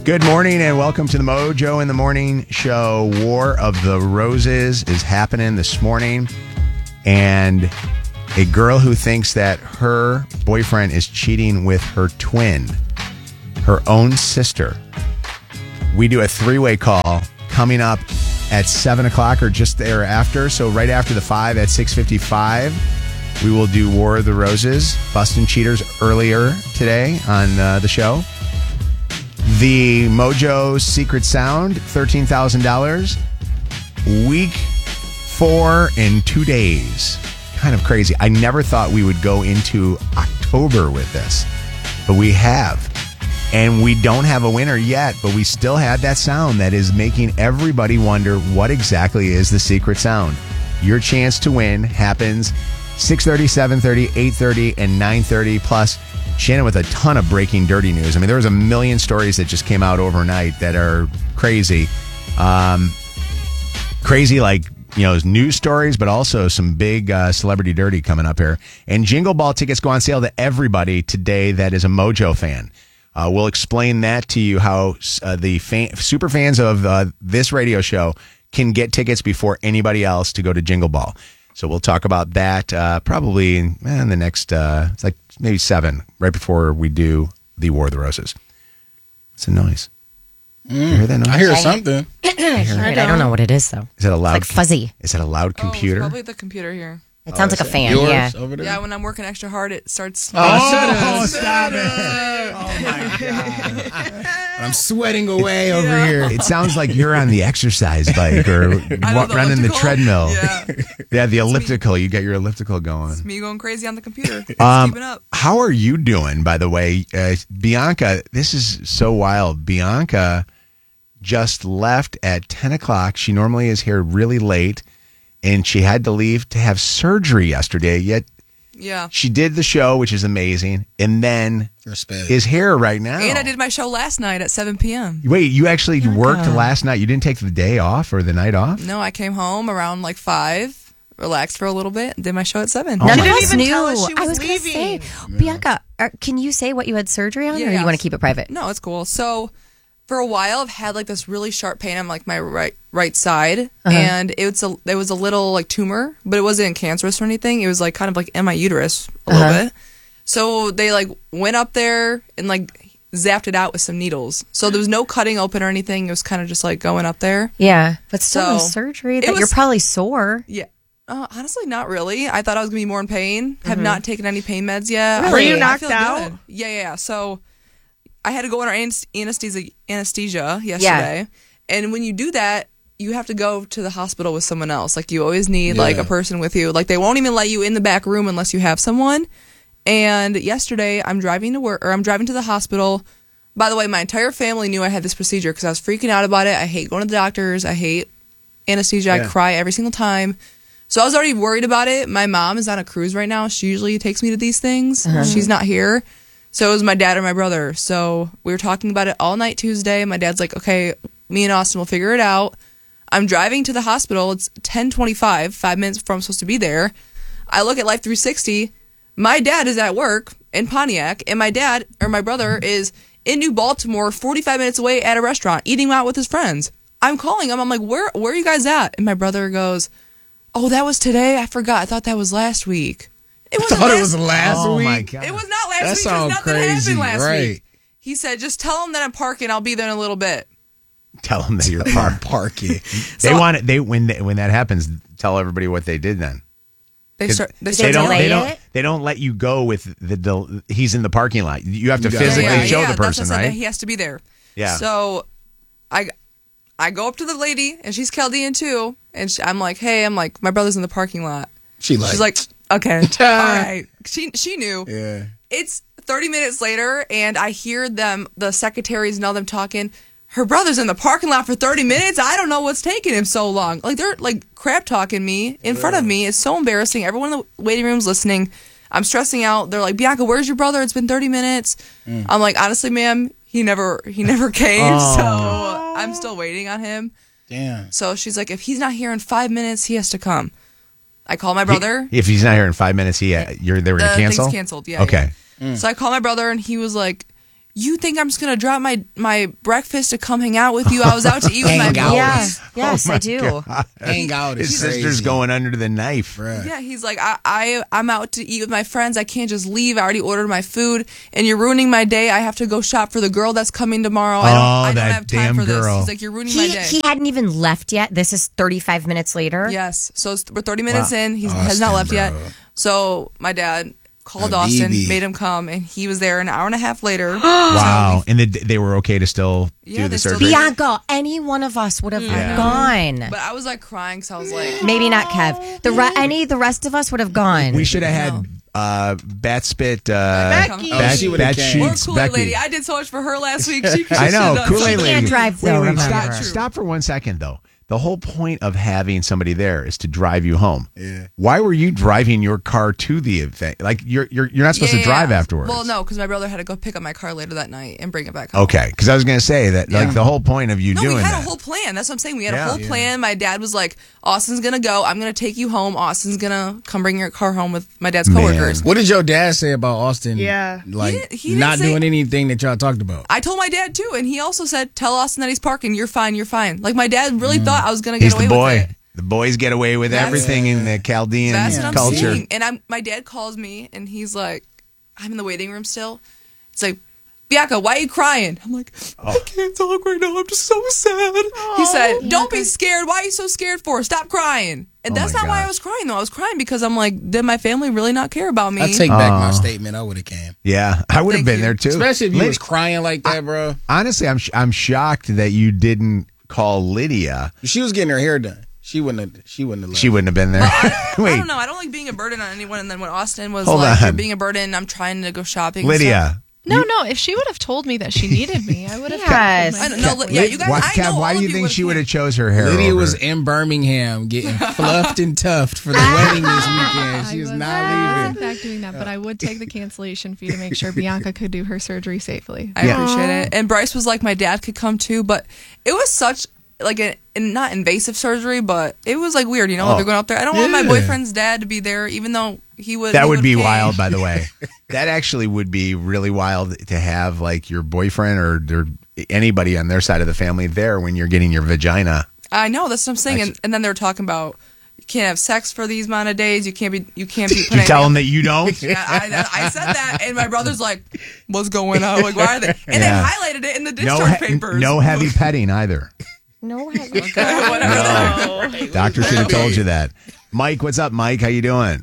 Good morning and welcome to the Mojo in the Morning Show. War of the Roses is happening this morning. And a girl who thinks that her boyfriend is cheating with her twin, her own sister. We do a three-way call coming up at 7 o'clock or just thereafter. So right after the 5 at 6:55, we will do War of the Roses, busting cheaters earlier today on the show. The Mojo Secret Sound, $13,000. Week 4 in 2 days. Kind of crazy. I never thought we would go into October with this, but we have. And we don't have a winner yet, but we still have that sound that is making everybody wonder what exactly is the secret sound. Your chance to win happens 6:30, 7:30, 8:30, and 9:30. Plus, Shannon with a ton of breaking dirty news. I mean, there was a million stories that just came out overnight that are crazy. Crazy like, news stories, but also some big celebrity dirty coming up here. And Jingle Ball tickets go on sale to everybody today that is a Mojo fan. We'll explain that to you, how the super fans of this radio show can get tickets before anybody else to go to Jingle Ball. So we'll talk about that probably in the next, it's like maybe 7, right before we do the War of the Roses. It's a noise. You hear that noise? I hear something. I don't know what it is, though. Is it a loud? It's like fuzzy. Is it a loud computer? It's probably the computer here. It sounds like a fan. Yours Yeah. over there? Yeah, when I'm working extra hard, it starts. Oh, stop it. Oh, my God. I'm sweating away over here. It sounds like you're on the exercise bike or running the elliptical? treadmill. Yeah. Yeah, the elliptical. You got your elliptical going. It's me going crazy on the computer. It's keeping up. How are you doing, by the way? Bianca, this is so wild. Bianca just left at 10 o'clock. She normally is here really late, and she had to leave to have surgery yesterday, yet Yeah. she did the show, which is amazing, and then Respect. is here right now. And I did my show last night at 7 p.m. Wait, you actually worked last night? You didn't take the day off or the night off? No, I came home around like 5, relaxed for a little bit, and did my show at 7. Oh None of my- us even knew. tell us she I was was going to say, leaving. Bianca, can you say what you had surgery on, or Yeah. you want to keep it private? No, it's cool. So for a while, I've had like this really sharp pain on like my right side, and it was a little like tumor, but it wasn't cancerous or anything. It was like kind of like in my uterus a little bit. So they like went up there and like zapped it out with some needles. So there was no cutting open or anything. It was kind of just like going up there. Yeah, but still, So, surgery. it That you're was- probably sore. Yeah. Honestly, not really. I thought I was gonna be more in pain. Have not taken any pain meds yet. Were you I knocked feel out? good. Yeah. So I had to go under anesthesia yesterday, and when you do that, you have to go to the hospital with someone else. Like you always need like a person with you. Like they won't even let you in the back room unless you have someone. And yesterday, I'm driving to the hospital. By the way, my entire family knew I had this procedure because I was freaking out about it. I hate going to the doctors. I hate anesthesia. I cry every single time. So I was already worried about it. My mom is on a cruise right now. She usually takes me to these things. She's not here. So it was my dad or my brother. So we were talking about it all night Tuesday. My dad's like, okay, me and Austin will figure it out. I'm driving to the hospital. It's 10:25, 5 minutes before I'm supposed to be there. I look at Life 360. My dad is at work in Pontiac, and my brother is in New Baltimore, 45 minutes away at a restaurant, eating out with his friends. I'm calling him. I'm like, where are you guys at? And my brother goes, oh, that was today? I forgot. I thought that was last week. I thought it was last Oh, week. my God. It was not last That week. sounds Nothing crazy, happened last right? week. He said, just tell him that I'm parking. I'll be there in a little bit. Tell them that you're parked. Parking. When that happens, tell everybody what they did then. They They don't they don't let you go with he's in the parking lot. You have to You gotta physically wait. show the that's what person, I said, right? He has to be there. Yeah. So I go up to the lady, and she's Chaldean too, and I'm like, hey, my brother's in the parking lot. She's like, okay, all right. She knew. Yeah. It's 30 minutes later, and I hear the secretaries and all them talking. Her brother's in the parking lot for 30 minutes. I don't know what's taking him so long. Like they're like crap talking me in front of me. It's so embarrassing. Everyone in the waiting room's listening. I'm stressing out. They're like, Bianca, where's your brother? It's been 30 minutes. I'm like, honestly, ma'am, he never came. So I'm still waiting on him. Damn. So she's like, if he's not here in 5 minutes, he has to come. I call my brother. If he's not here in 5 minutes, they were going to cancel? Thing's canceled, yeah. Okay. So I call my brother, and he was like, you think I'm just going to drop my breakfast to come hang out with you? I was out to eat with my Hang out. boys. Yeah. Yes, I do. Hang out is His crazy. sister's going under the knife. Bruh. Yeah, he's like, I'm out to eat with my friends. I can't just leave. I already ordered my food, and you're ruining my day. I have to go shop for the girl that's coming tomorrow. I don't that have time damn for this. girl. He's like, you're ruining my day. He hadn't even left yet. This is 35 minutes later. Yes. So we're 30 minutes Wow. in. He has not left Austin, yet. bro. So my dad called Habibi. Austin, made him come, and he was there an hour and a half later. Wow. And they were okay to still Yeah, do the they still surgery? did. Bianca, any one of us would have gone. But I was like crying, so I was like, Maybe not Kev. The rest of us would have gone. We should have had bat spit Becky. bat, she would've bat came. or sheets Kool-Aid Becky. Lady. I did so much for her last week. She I know, should've- Kool-Aid She Lady. can't drive, though, Wait, remember. stop for 1 second though. The whole point of having somebody there is to drive you home. Yeah. Why were you driving your car to the event? Like you're not supposed to drive afterwards. Well, no, because my brother had to go pick up my car later that night and bring it back home. Okay, because I was going to say that like the whole point of you No, doing we had that. a whole plan. That's what I'm saying. We had Yeah. a whole plan. My dad was like, Austin's going to go. I'm going to take you home. Austin's going to come bring your car home with my dad's coworkers. What did your dad say about Austin? Yeah. Like He didn't not say- doing anything that y'all talked about. I told my dad too, and he also said, tell Austin that he's parking. You're fine. You're fine. Like my dad really thought I was going to get He's away the with boy. it. The boys get away with That's- everything in the Chaldean That's what I'm culture. saying. And my dad calls me, and he's like, I'm in the waiting room still. It's like, Bianca, why are you crying? I'm like, I can't talk right now. I'm just so sad. He said, don't be scared. Why are you so scared for? Stop crying. And Oh that's my not why I gosh. was crying, though. I was crying because I'm like, did my family really not care about me? I take back my statement. I would have came. Yeah, I would have Thank been you. there too. Especially if you Lydia- was crying like that, bro. honestly, I'm shocked that you didn't call Lydia. She was getting her hair done. She wouldn't have left. She wouldn't have been there. I Wait, don't know. I don't like being a burden on anyone. And then when Austin was Hold like, on. you're being a burden, I'm trying to go shopping. and stuff. Lydia. No, if she would have told me that she needed me, I would have. Yes. I don't know. Yeah, you guys. Why, I know Kev, why all do of you think would've she would have came. chose her hair? Lydia over? was in Birmingham getting fluffed and tuffed for the wedding this weekend. She was not leaving. in fact doing that, but I would take the cancellation fee to make sure Bianca could do her surgery safely. I appreciate it. And Bryce was like, my dad could come too, but it was such like a not invasive surgery, but it was like weird. You know, they're going up there. I don't want my Yeah. boyfriend's dad to be there, even though he would. That he would be pay. wild, by the way. That actually would be really wild to have like your boyfriend or anybody on their side of the family there when you're getting your vagina. I know that's what I'm saying. And then they were talking about you can't have sex for these amount of days. You can't be. You putting tell them that you don't. I said that, and my brother's like, "What's going on? Like, why are they?" And Yeah. they highlighted it in the No, discharge papers. no heavy petting either. No. Whatever. Doctor should have told you that. Mike, what's up, Mike? How you doing?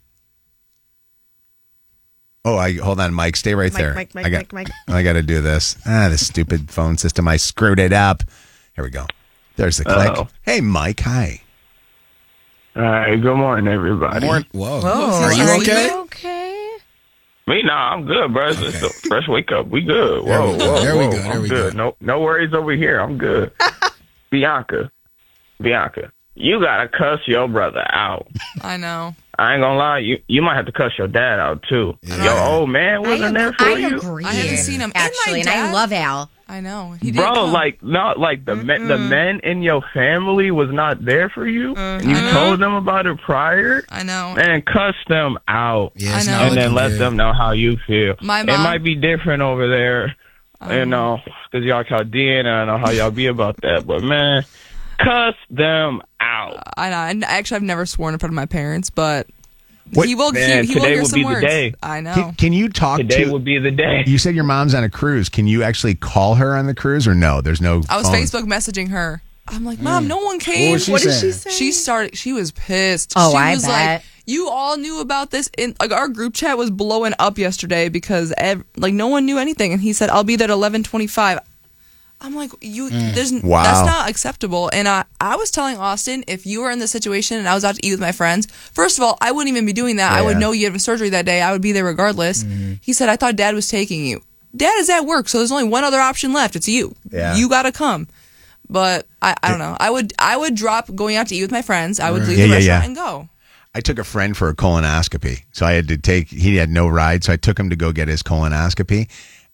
Oh, hold on, Mike. Stay right there. Mike. I got to do this. This stupid phone system. I screwed it up. Here we go. There's the click. Uh-oh. Hey, Mike. Hi. All right, good morning, everybody. Whoa. Whoa. Are you okay? Okay. Me, nah, I'm good, bro. It's a fresh wake up. We good. There Whoa, we go. whoa, There we whoa. go. There I'm we good. go. No worries over here. I'm good. Bianca, you gotta cuss your brother out. I know. I ain't gonna lie, you might have to cuss your dad out too. Your old man wasn't there for I you, agree. I haven't seen him. And my Actually, and I dad- love Al. I know. He did bro. come. Like the men in your family was not there for you. And you I know. told them about it prior. I know. Man, cuss them out. Yeah, it's I know. not And then looking let good. them know how you feel. My It mom- might be different over there, you know, because y'all Chaldean, and I know how y'all be about that. But, man, cuss them out. I know. And actually, I've never sworn in front of my parents, but What- he will. Man, he will today hear would some be the words. day. I know. Can you talk Today to? would be the day. You said your mom's on a cruise. Can you actually call her on the cruise or no? There's no. I was phones. Facebook messaging her. I'm like, Mom, no one came. What was she saying? She was pissed. Oh, she I was bet. like, you all knew about this. And like our group chat was blowing up yesterday because like no one knew anything. And he said, I'll be there at 11:25. I'm like, Wow. that's not acceptable. And I was telling Austin, if you were in this situation and I was out to eat with my friends, first of all, I wouldn't even be doing that. I would Yeah. know you had a surgery that day. I would be there regardless. He said, I thought Dad was taking you. Dad is at work, so there's only one other option left. It's you. Yeah. You got to come. But I don't know. I would drop going out to eat with my friends. I would leave Yeah, the yeah, restaurant yeah. and go. I took a friend for a colonoscopy, so I had to take. He had no ride, so I took him to go get his colonoscopy.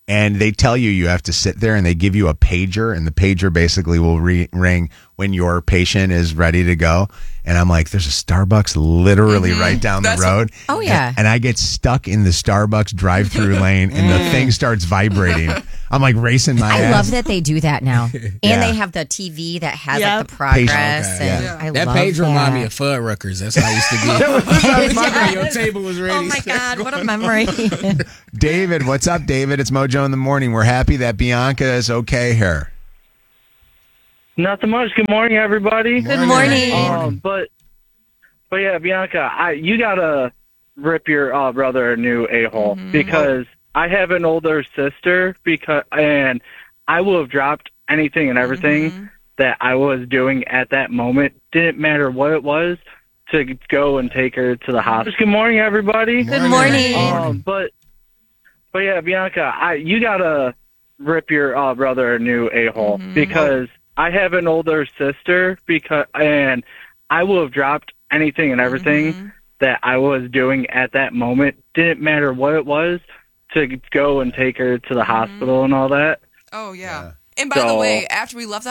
And they tell you have to sit there, and they give you a pager, and the pager basically will ring when your patient is ready to go. And I'm like, there's a Starbucks literally right down the road. Oh, yeah. And I get stuck in the Starbucks drive-through lane, and the thing starts vibrating. I'm like racing my ass. I love that they do that now. And Yeah. they have the TV that has Yep. like the progress. Okay, And yeah. I That love page that. remind me of Fuddruckers. That's how I used to be. Your table was ready. Oh my God, what a memory. David, what's up, David? It's Mojo in the Morning. We're happy that Bianca is okay here. Nothing much. Good morning, everybody. Good morning. But yeah, Bianca, you gotta rip your brother a new a-hole because I have an older sister and I will have dropped anything and everything that I was doing at that moment. Didn't matter what it was to go and take her to the hospital. Good morning, everybody. Good morning. But yeah, Bianca, you gotta rip your brother a new a-hole because I have an older sister and I will have dropped anything and everything that I was doing at that moment. Didn't matter what it was to go and take her to the hospital and all that. Oh, yeah. And by the way, after we left the